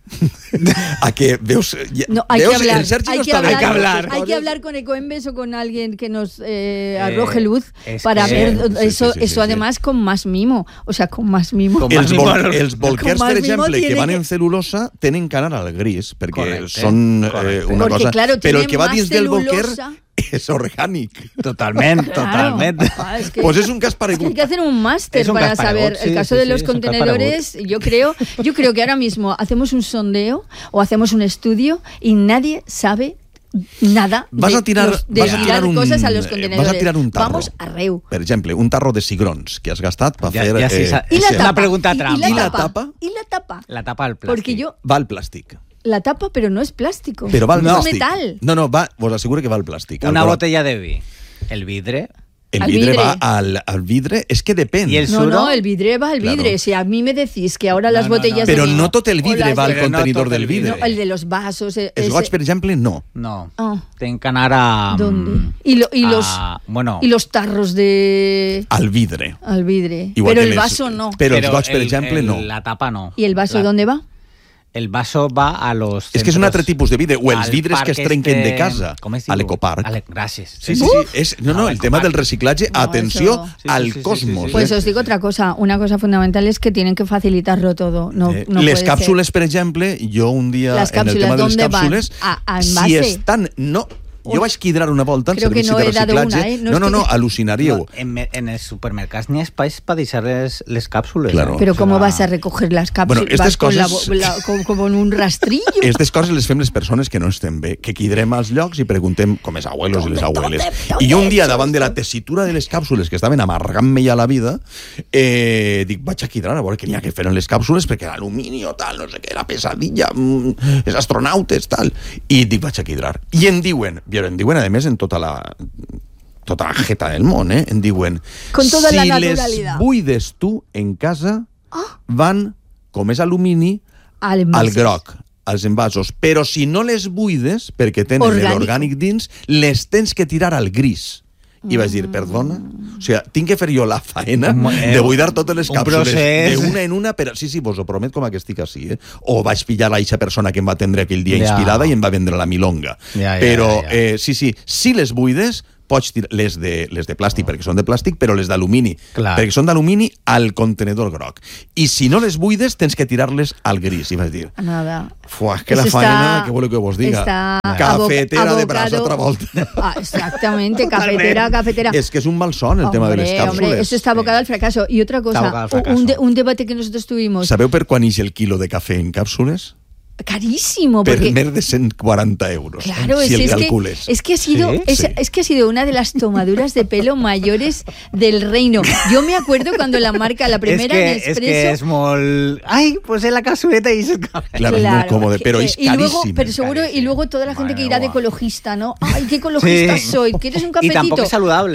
S1: A que veus... Ja,
S16: No, hay
S1: veus,
S16: que hablar,
S1: el Sergi
S16: hay
S1: no
S16: que
S1: està
S16: hablar,
S1: bé con estas
S16: hay que
S1: coses.
S16: hablar con Ecoembes o con alguien que nos eh,
S15: Eh,
S16: arroje luz
S15: es
S16: para
S15: que-
S16: ver
S1: Sí,
S16: eso,
S1: sí, sí,
S16: eso
S1: sí,
S16: además con más mimo, o sea, con más mimo.
S15: Con
S1: Els,
S15: más
S1: vol,
S15: mimo,
S1: els bolquers,
S16: con más
S1: per
S16: mimo
S1: exemple, que
S16: tiene
S1: van
S16: que-
S1: en cel·lulosa, tenen que anar al gris, perquè
S15: Correcte,
S1: són eh,
S15: correcte.
S1: una
S16: Porque,
S1: cosa...
S16: claro,
S1: però el
S16: tienen
S1: que va
S16: más
S1: dins del bolquer
S16: celulosa.
S1: és orgànic.
S15: Totalment,
S16: Claro.
S15: totalment.
S16: Ah, es que-
S1: Pues és un cas
S16: Es que hay
S1: paregut.
S16: que hacer un máster
S15: Es un
S16: para
S15: cas
S16: saber
S15: paregut,
S16: el
S15: sí,
S16: caso
S15: sí,
S16: de
S15: sí,
S16: los
S15: es un cas
S16: contenedores. Yo creo, yo creo que ahora mismo hacemos un sondeo o hacemos un estudio y nadie sabe nada
S1: Vas
S16: de,
S1: a tirar,
S16: los- de
S1: vas a
S16: tirar
S1: tirar un,
S16: cosas a los
S1: eh,
S16: contenedores.
S1: vas a tirar un tarro.
S16: Vamos a reu.
S1: Per exemple, un tarro de cigrons que has gastat per
S15: Ja-
S1: fer...
S15: ja sí, sa-
S16: Y la
S15: Esa es
S16: tapa.
S15: la pregunta
S16: y-
S15: trampa.
S16: Y,
S1: ¿Y
S16: la
S1: la
S16: tapa.
S1: tapa?
S16: Y la tapa.
S15: La tapa al plàstic.
S16: Porque yo,
S1: Va al plàstic.
S16: la tapa, pero no es plástico.
S1: Però va al
S16: no.
S1: plàstic.
S16: Es metal.
S1: No, no, va, vos asseguro que va al plàstic.
S15: Una
S1: Al groc.
S15: botella de vi. El vidre.
S1: El
S16: Al
S1: vidre,
S16: vidre.
S1: va al, al vidre. És que depèn.
S15: I el
S16: No,
S15: suro?
S16: no, el vidre va al vidre.
S1: Claro.
S16: Si a mí me decís que ahora las
S15: No, no,
S16: botellas
S15: no.
S1: Però
S16: de vino
S1: no tot el
S16: o
S1: vidre
S16: las
S1: va al
S16: de-
S15: Però no
S1: contenidor
S15: tot el
S1: del vidre.
S16: No, el de los vasos. e-
S1: Els
S16: ese-
S1: gots, per exemple, no.
S15: No.
S16: Ah.
S15: Ten que anar a...
S16: ¿Dónde? Y, lo- y los
S15: a- bueno,
S16: y los tarros de
S1: Al vidre.
S16: al vidre.
S1: Igual
S16: Pero
S1: que
S16: el
S1: les-
S16: vaso no.
S1: Però els gots, per
S15: el-
S1: exemple,
S15: el-
S1: no.
S15: La tapa no.
S16: ¿Y el vaso
S15: La-
S16: dónde va?
S15: El vaso va a los...
S1: És que és un
S15: centros-
S1: altre tipus de vidre. O els
S15: al
S1: vidres que es
S15: parc
S1: trenquen
S15: este-
S1: de casa.
S15: Com es
S1: A
S15: diu?
S1: l'ecoparc.
S15: A l'e- Gràcies.
S1: Sí, sí, sí. És, no, no,
S15: A
S1: el tema
S15: l'ecoparc.
S1: del reciclatge,
S16: No,
S1: atenció
S16: eso-
S15: Sí, sí,
S1: al
S15: sí, sí, sí,
S1: cosmos.
S15: sí.
S16: Pues
S1: eh?
S16: os digo otra cosa. Una cosa fundamental es que tienen que facilitarlo todo. No,
S1: Eh,
S16: no
S1: les
S16: puede
S1: càpsules,
S16: ser.
S1: per exemple, jo un dia
S16: Las
S1: en el
S16: cápsulas,
S1: tema de les
S16: ¿dónde van?
S1: càpsules,
S16: A- a
S1: si
S16: envase.
S1: estan... No, jo vaig quidrar una volta en
S16: Creo que
S1: servici
S16: no
S1: de
S16: he dado
S1: reciclatge.
S16: una, eh? No
S1: No, no, no,
S16: estoy-
S1: al·lucinaríeu.
S15: No, en, me- en els supermercats n'hi ha espais per deixar les, les càpsules.
S1: Claro.
S15: eh?
S16: Pero
S15: O sea,
S16: ¿cómo vas a recoger las cápsulas?
S1: Bueno, estas
S16: Vas con la
S1: cosas-
S16: bo- la- con- como en un rastrillo.
S1: Aquestes coses les fem les persones que no estem bé, que quidrem als llocs i preguntem com els abuelos i les abueles. I jo un dia, davant de la tessitura de les càpsules que estaven amargant-me ja la vida, eh, dic, vaig a quidrar a veure què n'hi ha que fer en les càpsules, perquè l'alumini o tal, no sé què, la pesadilla, mm, els astronautes, tal. I dic, vaig a quidrar. I em diuen, i em diuen, a més, en tota la tota la jeta del món, eh? Em diuen,
S16: Con toda
S1: si
S16: la
S1: les
S16: naturalidad.
S1: buides tu en casa, van, com és alumini,
S16: Al
S1: al
S16: envase.
S1: groc, als envasos. Però si no les buides, perquè tenen
S16: Orgànico.
S1: l'orgànic dins, les tens que tirar al gris. I vaig dir, perdona? O sigui, tinc que fer jo la faena
S15: Eh,
S1: de buidar totes les
S15: un
S1: càpsules
S15: procés.
S1: de una en una, però sí, sí, vos ho promet com que estic així, eh? O vaig pillar a eixa persona que em va atendre aquell dia
S15: Ja.
S1: inspirada i em va vendre la milonga.
S15: Ja, ja,
S1: però,
S15: ja, ja.
S1: Eh, sí, sí, si les buides, pots tirar les de, les de plàstic, perquè són de plàstic, però les d'alumini,
S15: Clar.
S1: perquè són d'alumini al contenedor groc. I si no les buides, tens que tirar-les al gris. I vaig dir,
S16: Nada.
S1: fuà, que
S16: Eso
S1: la
S16: está-
S1: faena, què voleu que vos diga?
S16: está
S1: Cafetera
S16: abo-
S1: de braç
S16: abocado-
S1: otra volta.
S16: Ah, exactamente, cafetera, cafetera.
S1: És que és un malson el tema de les
S16: Hombre,
S1: càpsules.
S16: hombre, eso está abocado al fracaso. Y otra
S15: Está abocado
S16: cosa,
S15: al fracaso.
S16: un, de- un debate que nosotros tuvimos,
S1: Sabeu per quan ix el quilo de cafè en càpsules?
S16: carísimo,
S1: Per
S16: porque
S1: més de cent quaranta euros,
S16: claro,
S1: si
S16: es,
S1: el
S16: es que,
S1: calcules.
S16: es que ha sido
S15: Sí,
S16: es,
S1: sí.
S16: es que ha sido una de las tomaduras de pelo mayores del reino. Yo me acuerdo cuando la marca, la primera
S15: és que,
S16: Nespresso,
S15: és que és molt... Ai, posé la capsuleta i...
S1: Claro, és molt còmode,
S16: que-
S1: però
S16: que-
S1: és
S16: y luego,
S1: caríssim.
S16: pero seguro, y luego toda la gente que irá de
S15: Bueno,
S16: ecologista, ¿no? Ay, qué ecologista
S15: Sí.
S16: soy, ¿quieres un
S15: I
S16: cafetito?
S15: tampoc és saludable.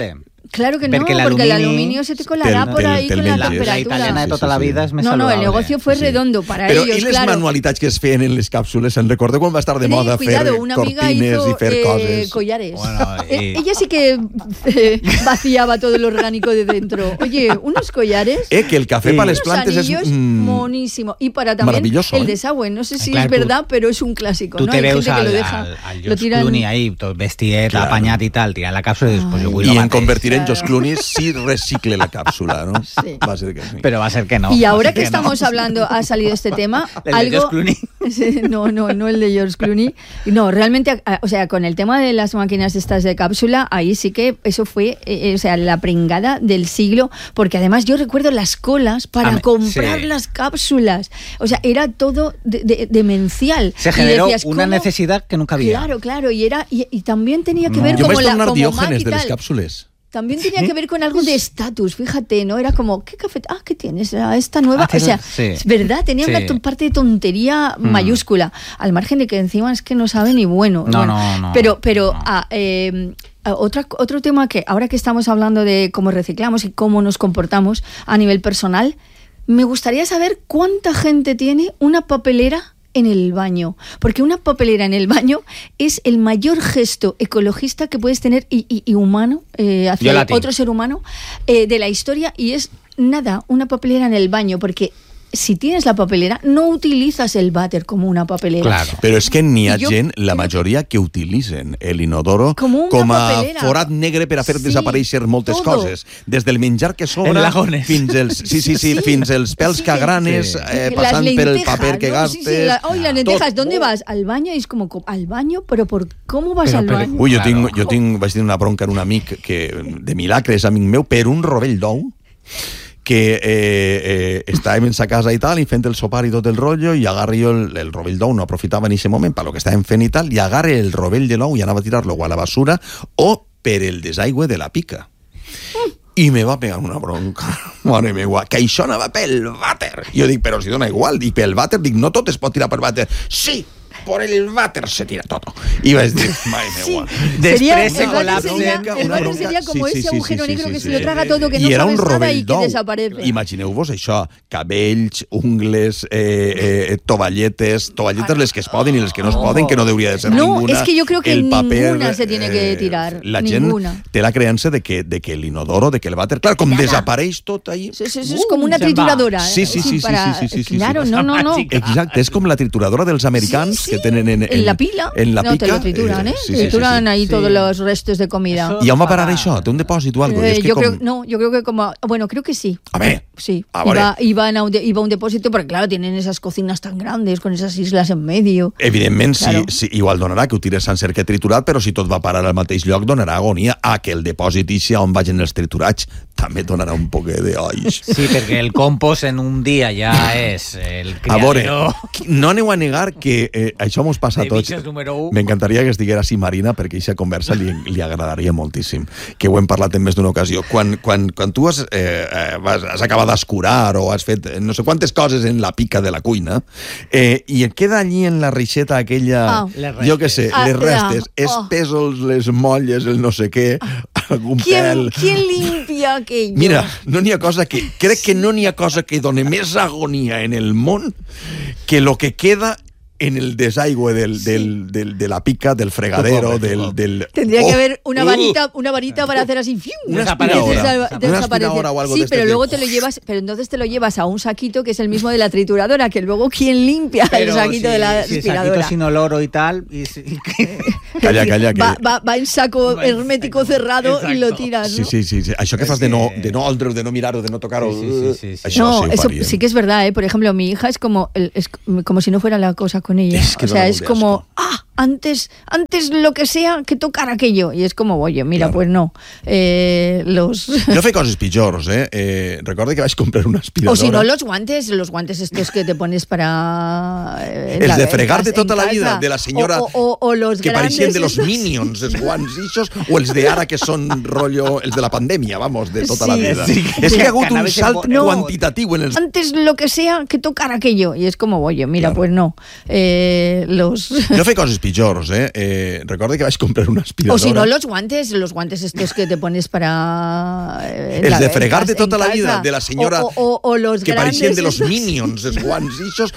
S16: Claro que no,
S15: Perquè
S16: porque
S15: l'alumini-
S16: el aluminio se te colará
S1: Te'l-
S16: por
S1: te'l-
S16: ahí
S1: te'l
S16: con la
S1: menges.
S15: La
S16: temperatura.
S15: italiana de tota la vida és més
S16: No, no, el
S15: saludable.
S16: negocio fue redondo para
S1: Però
S16: ellos,
S1: i les
S16: claro.
S1: manualitats que es feien en les càpsules? Se'n recorda quan va estar de
S16: Eh,
S1: moda
S16: cuidado,
S1: fer
S16: una amiga
S1: cortines
S16: hizo
S1: i fer
S16: eh,
S1: coses?
S16: collares.
S15: Bueno,
S16: Eh,
S15: y-
S16: Ella sí que eh, vaciaba todo lo orgánico de dentro. Oye, unos collares.
S1: Eh, que el café para les
S16: unos
S1: plantes és...
S16: anillos
S1: mm,
S16: monísimo. Y para también
S1: maravilloso,
S16: el
S1: ¿eh?
S16: desagüe. No sé si
S15: Clar,
S16: es
S15: tú-
S16: verdad, pero es un clásico.
S15: Tu
S16: ¿no?
S15: te
S16: Hay
S15: veus
S16: gente que lo
S15: al,
S16: deja.
S15: al, al
S16: lo
S15: George
S16: tiran.
S15: Clooney ahí, tot vestit,
S1: Claro.
S15: apanyat i tal, tirant la càpsula i després jo vull
S1: I
S15: lo
S1: en
S15: mateix.
S1: convertir en George Clooney sí recicle la càpsula, ¿no?
S16: Sí.
S1: Va a ser que sí.
S15: Pero va a ser que no.
S16: Y
S15: va a
S16: ahora
S15: ser
S16: que
S15: no.
S16: estamos hablando, ha salido este tema,
S15: El de
S16: algo...
S15: George Clooney.
S16: Sí, no, no, no el de George Clooney. No, realmente, a- o sea, con el tema de las máquinas estas de cápsula, ahí sí que eso fue, eh, o sea, la pringada del siglo, porque además yo recuerdo las colas para
S15: Ah, me-
S16: comprar
S15: sí.
S16: las cápsulas. O sea, era todo de- de- demencial.
S15: Se
S16: Y
S15: generó
S16: decías,
S15: una
S16: ¿cómo?
S15: necesidad que nunca había.
S16: Claro, claro, y era y, y también tenía que
S15: No.
S16: ver
S1: Jo
S16: como
S1: vaig
S16: la
S1: tornar
S16: como
S1: diògenes
S16: Mac y
S1: de les
S16: tal.
S1: càpsules.
S16: También tenía que ver con algo de estatus, fíjate, ¿no? Era como, ¿qué café? Ah, ¿qué tienes? Ah, esta nueva.
S15: Ah,
S16: o sea,
S15: sí.
S16: es verdad, tenía
S15: Sí.
S16: una to- parte de tontería
S15: Mm.
S16: mayúscula, al margen de que encima es que no sabe ni bueno.
S15: No,
S16: Bueno,
S15: no, no,
S16: Pero, pero
S15: no.
S16: ah, eh, ah, otra, otro tema que ahora que estamos hablando de cómo reciclamos y cómo nos comportamos a nivel personal, me gustaría saber cuánta gente tiene una papelera en el baño, porque una papelera en el baño es el mayor gesto ecologista que puedes tener y, y- y humano eh,
S15: Yo
S16: hacia
S15: la tengo.
S16: otro ser humano eh, de la historia, y es nada, una papelera en el baño, porque si tienes la papelera no utilizas el váter como una papelera.
S15: Claro.
S1: Però és que n'hi ha
S16: I jo
S1: gent, la
S16: crec-
S1: majoria, que utilitzen l'inodoro
S16: Com una
S1: com a
S16: papelera.
S1: forat negre per a fer
S16: Sí,
S1: desaparèixer moltes
S16: todo.
S1: coses. Des del menjar que
S15: En
S1: sobra
S15: lagones.
S1: fins els, sí, sí, sí,
S16: Sí.
S1: fins els pèls
S16: Sí.
S1: cagranes,
S15: Sí.
S1: eh,
S16: Las
S1: passant pel
S16: lentejas,
S1: paper que
S16: ¿no?
S1: gastes.
S16: Sí, sí, la- oye, las lentejas,
S1: tot.
S16: ¿dónde vas? Al baño, y es como, co- ¿al baño? ¿Pero por cómo vas
S15: Pero-
S16: al
S15: pero-
S16: baño?
S1: Ui, jo,
S15: Claro.
S1: tinc, jo tinc, vaig tenir una bronca en un amic que, de Milagre, és amic meu, per un rovell d'ou, que eh, eh, estàvem en sa casa i tal, i fent el sopar i tot el rotllo, i agarro jo el, el rovell d'ou, no aprofitava en aquest moment per lo que estàvem fent i tal, i agarre el rovell de l'ou i anava a tirar-lo o a la basura o per el desaigüe de la pica. I me va pegar una bronca, mare meva, que això anava pel vàter. I jo dic, però si dona igual, i pel vàter, dic, no tot es pot tirar per vàter. Sí, por el váter se tira todo. Y vais a decir, madre mía.
S16: Sería,
S15: Després se
S16: el váter
S15: colapsa.
S16: sería,
S1: Una
S16: el váter
S1: bronca.
S16: sería como
S1: Sí, sí,
S16: ese
S1: sí,
S16: agujero
S1: sí,
S16: negro
S1: sí,
S16: que
S1: sí,
S16: se lo
S1: sí.
S16: traga todo, que
S1: I
S16: no
S1: era un
S16: sabes nada
S1: rovell
S16: y que
S1: d'ou.
S16: desaparece.
S1: Imagineu-vos això, cabells, ungles, eh, eh, tovalletes, tovalletes les que es poden i les que no es poden, que no hauria de ser
S16: No,
S1: ninguna.
S16: es que yo creo que
S1: el paper,
S16: ninguna se tiene que
S1: eh,
S16: tirar,
S1: La
S16: ninguna.
S1: gent té la creença de que, de que l'inodoro, de que el vàter, clar, com
S16: Nada.
S1: desapareix tot ahí...
S16: Eso, eso es como una
S15: se'n va.
S16: trituradora.
S1: Sí, sí, sí, sí,
S16: para-
S1: sí, sí, sí, sí,
S16: Claro,
S1: sí.
S16: no, no, no.
S1: Exacte, és com la trituradora dels americans
S16: Sí, sí.
S1: que tenen en,
S16: En la pila.
S1: En la
S16: no,
S1: pica.
S16: te lo trituran, ¿eh?
S1: sí, sí,
S16: te
S1: sí,
S16: trituran
S1: sí.
S16: ahí
S15: Sí.
S16: todos los restos de comida.
S15: Eso-
S1: I on va parar això? Té un depòsit o algo?
S16: Eh,
S1: és que
S16: yo
S1: com...
S16: creo, no, yo creo que como, bueno, creo que sí.
S1: A ver,
S16: Sí,
S1: a veure.
S16: iba, iban a un de- iba a un depósito, porque claro, tienen esas cocinas tan grandes, con esas islas en medio.
S1: Evidentment,
S16: Claro.
S1: sí, sí, igual donarà que ho tires sencer que triturat, però si tot va parar al mateix lloc, donarà agonia. A que el depòsit ixe on vagin els triturats també donarà un poc de oix.
S15: Sí, perquè el compost en un dia ja és el
S1: A veure,
S15: criadero.
S1: no aneu a negar que eh, això mos passa a
S15: De
S1: tots.
S15: bichos número u.
S1: M'encantaria que estiguera així Marina, perquè aquesta conversa li, li agradaria moltíssim. Que ho hem parlat en més d'una ocasió. Quan, quan, quan tu has, eh, eh, vas, has acabat d'escurar o has fet no sé quantes coses en la pica de la cuina eh, i et queda allí en la reixeta aquella,
S16: Ah.
S15: Les
S1: jo què sé,
S16: Ah,
S1: les restes,
S16: ah,
S1: els
S16: oh.
S1: pèsols, les molles, el no sé què, algun
S16: ¿Quién,
S1: pèl...
S16: ¿Quién limpia aquello?
S1: Mira, no n'hi ha cosa que... Crec que no n'hi ha cosa que doni més agonia en el món que lo que queda en el desaigüe del, del, del, de la pica, del fregadero, del... del...
S16: Tendría
S1: ¡Oh!
S16: que haber una
S1: ¡Uh!
S16: varita, una varita para hacer así. ¡fium!
S1: Una
S16: Y
S1: aspiradora.
S16: desa-
S1: Una
S16: desaparecer.
S1: aspiradora o algo
S16: Sí,
S1: de este
S16: pero luego
S1: tipo.
S16: te lo llevas, pero entonces te lo llevas a un saquito que es el mismo de la trituradora, que luego quién limpia el
S15: Pero
S16: saquito
S15: si-
S16: de la
S15: si el
S16: aspiradora.
S15: saquito sin olor o y tal. Y, y que-
S1: Calla, calla, que...
S16: Va, va, va en saco
S15: Va en
S16: hermético
S15: saco.
S16: cerrado y lo
S15: Exacto.
S16: tiras,
S1: Sí,
S16: ¿no?
S1: sí, sí, sí. Això que fas de no, de no oldre, de no mirar-ho, de no tocar-ho...
S15: Sí, sí, sí, sí, sí.
S1: Això
S16: No,
S1: sí ho
S16: eso
S1: faríem.
S16: sí que es verdad, ¿eh? Por ejemplo, mi hija es como, el- es como si no fuera la cosa con ella.
S1: Es que
S16: o sea,
S1: da
S16: es
S1: un
S16: como,
S1: asco.
S16: ah, antes, antes lo que sea que tocar aquello. Y es como, oye, mira,
S1: Claro.
S16: pues no. Eh, los...
S1: Jo feia coses pitjors, eh? eh? Recorda que vaig comprar una aspiradora.
S16: O si no, los guantes, los guantes estos que te pones para... eh,
S1: Els
S16: la-
S1: de
S16: en
S1: fregar de
S16: casa-
S1: tota
S16: en
S1: la
S16: casa.
S1: vida, de la senyora
S16: O, o, o los
S1: que
S16: grandes
S1: pareixien de los
S16: estos.
S1: Minions, els guants ixos, o els de ara que són rotllo, els de la pandèmia, vamos, de tota la
S16: Sí,
S1: vida.
S15: sí.
S1: És que hi ha hagut
S15: Que
S1: un
S15: anaves en
S1: salt
S15: bo-
S16: No.
S1: quantitatiu en els...
S16: Antes lo que sea que tocar aquello. Y es como, oye, mira,
S1: Claro.
S16: pues no. Eh, los...
S1: Jo feia coses pitjors, eh? eh recorda que vaig comprar una aspiradora.
S16: O si no, los guantes, los guantes estos que te pones para...
S1: Eh, els de fregar de tota la vida, de la senyora
S16: o, o, o los
S1: que pareixien de los
S16: estos.
S1: Minions, els guants ixos,